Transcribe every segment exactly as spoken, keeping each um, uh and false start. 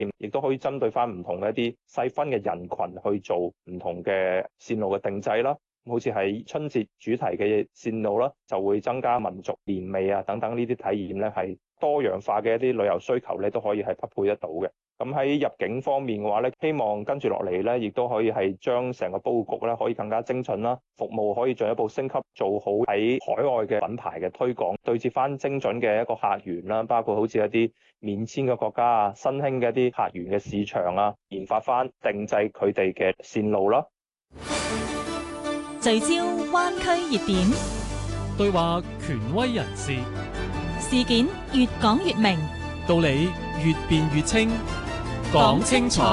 亦都可以針對翻唔同嘅一啲細分嘅人群去做唔同嘅線路嘅定製啦。好似係春節主題嘅線路啦，就會增加民族年味啊等等呢啲體驗咧，係多樣化嘅一啲旅遊需求咧，都可以係匹配得到嘅。咁喺入境方面嘅話咧，希望跟住落嚟咧，亦都可以係將成個佈局咧可以更加精準啦，服務可以進一步升級，做好喺海外嘅品牌嘅推廣，對接翻精準嘅一個客源啦，包括好似一啲免簽嘅國家啊、新興嘅一啲客源嘅市場啊，研發翻定製佢哋嘅線路啦。 聚焦灣區熱點， 對話權威人士， 事件越講越明， 道理越辯越清，講清楚。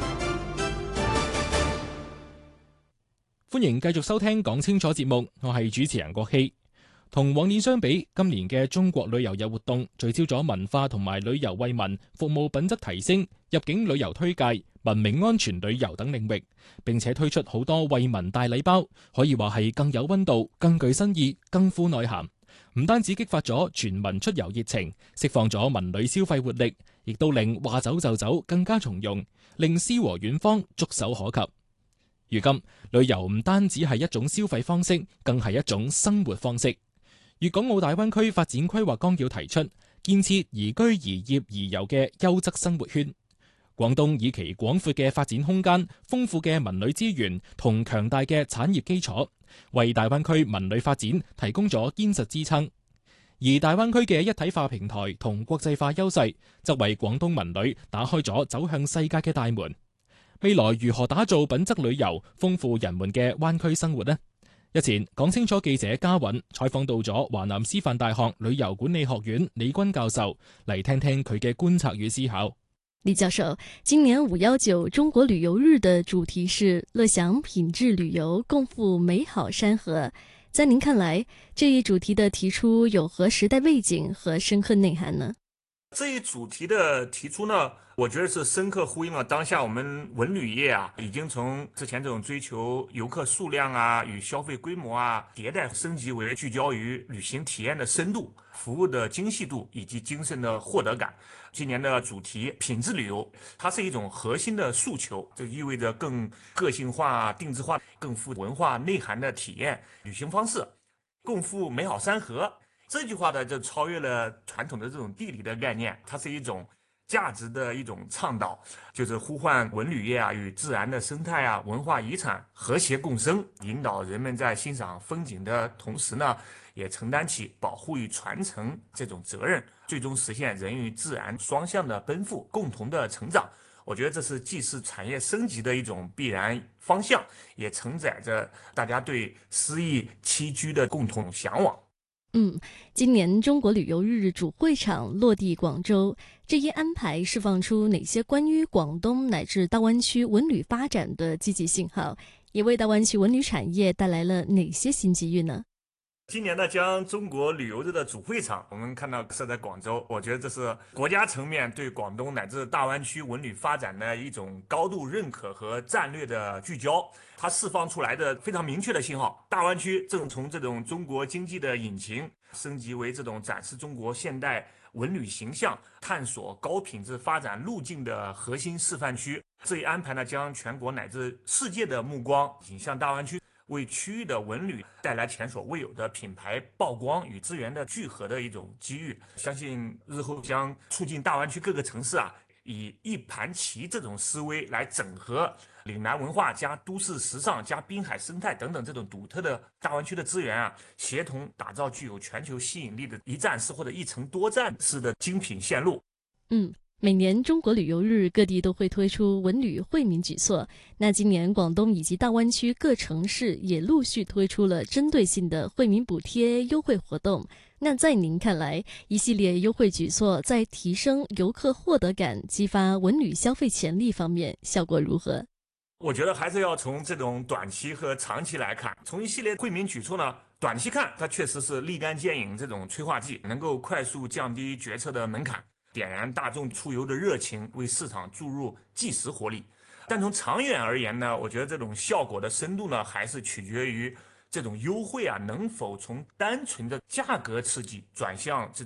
歡迎繼續收聽講清楚節目，我係主持人郭希。同往年相比，今年嘅中國旅遊日活動聚焦咗文化同埋旅遊惠民、服務品質提升、入境旅遊推介、文明安全旅遊等領域，並且推出好多惠民大禮包，可以話係更有溫度、更具新意、更富內涵。唔單止激發咗全民出遊熱情，釋放咗文旅消費活力，亦都令話走就走更加從容，令詩和遠方觸手可及。如今，旅遊唔單止係一種消費方式，更係一種生活方式。粵港澳大灣區發展規劃綱要提出，建設宜居宜業宜遊嘅優質生活圈。廣東以其廣闊嘅發展空間、豐富嘅文旅資源同強大嘅產業基礎，為大灣區文旅發展提供咗堅實支撐。而大灣區嘅一體化平台同國際化優勢，則為廣東文旅打開咗走向世界嘅大門。未來如何打造品質旅遊、豐富人們嘅灣區生活呢？日前，講清楚記者嘉韻採訪到咗華南師範大學旅遊管理學院李軍教授，嚟聽聽佢嘅觀察與思考。 李教授，今年五一九中國旅遊日的主題是樂享品質旅遊，共赴美好山河。在您看來，這一主題的提出有何時代背景和深刻內涵呢？ 這一主題的提出呢，我覺得是深刻呼應了當下我們文旅業啊，已經從之前這種追求遊客數量啊與消費規模啊迭代升級為聚焦於旅行體驗的深度、服務的精細度以及精神的獲得感。今年的主題品質旅遊，它是一種核心的訴求，這意味着更個性化、定制化、更富文化內涵的體驗旅行方式，共赴美好山河。這句話呢，就超越了傳統的這種地理的概念，它是一種價值的一種倡導，就是呼喚文旅業啊與自然的生態啊、文化遺產和諧共生，引導人們在欣賞風景的同時呢，也承擔起保護與傳承這種責任，最終實現人與自然雙向的奔赴，共同的成長。我覺得這是既是產業升級的一種必然方向，也承載着大家對詩意棲居的共同向往。 嗯，今年中國旅遊日主會場落地廣州，這一安排釋放出哪些關於廣東乃至大灣區文旅發展的積極信號，也為大灣區文旅產業帶來了哪些新機遇呢？ 今年呢，將中國旅遊日的主會場，我們看到設在廣州，我覺得這是國家層面對廣東乃至大灣區文旅發展的一種高度認可和戰略的聚焦。它釋放出來的非常明確的信號，大灣區正從這種中國經濟的引擎升級為這種展示中國現代文旅形象、探索高品質發展路徑的核心示範區。這一安排呢，將全國乃至世界的目光引向大灣區，為區域的文旅帶來前所未有的品牌曝光與資源的聚合的一種機遇。相信日後將促進大灣區各個城市啊，以一盤棋這種思維來整合嶺南文化加都市時尚加濱海生態等等這種獨特的大灣區的資源啊，協同打造具有全球吸引力的一站式或者一程多站式的精品線路。 嗯。每年中國旅遊日，各地都會推出文旅惠民舉措。那今年廣東以及大灣區各城市也陸續推出了針對性的惠民補貼優惠活動。那在您看來，一系列優惠舉措在提升遊客獲得感、激發文旅消費潛力方面效果如何？ 我覺得還是要從這種短期和長期來看。從一系列惠民舉措呢，短期看，它確實是立竿見影這種催化劑，能夠快速降低決策的門檻，點燃大眾出遊的熱情，為市場注入即時活力。但從長遠而言呢，我覺得這種效果的深度呢，還是取決於這種優惠啊，能否從單純的價格刺激轉向這種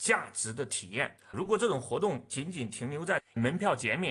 价值的体验。如果这种活动仅仅停留在门票减免